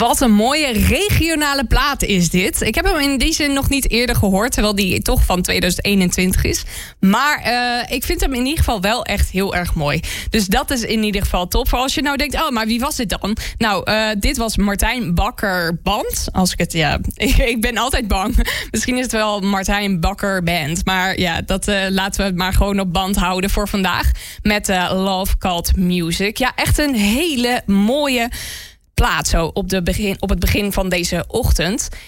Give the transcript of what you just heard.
Wat een mooie regionale plaat is dit. Ik heb hem in die zin nog niet eerder gehoord, terwijl die toch van 2021 is. Maar ik vind hem in ieder geval wel echt heel erg mooi. Dus dat is in ieder geval top. Voor als je nou denkt, oh, maar wie was dit dan? Nou, dit was Martijn Bakker Band. Als ik het, ik ben altijd bang. Misschien is het wel Martijn Bakker Band. Maar ja, dat laten we maar gewoon op band houden voor vandaag. Met Love Called Music. Ja, echt een hele mooie plaat zo op het begin van deze ochtend.